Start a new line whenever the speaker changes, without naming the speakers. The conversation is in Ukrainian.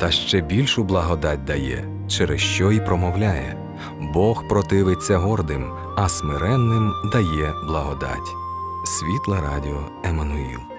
та ще більшу благодать дає, через що й промовляє: Бог противиться гордим, а смиренним дає благодать. Світле Радіо Еммануїл.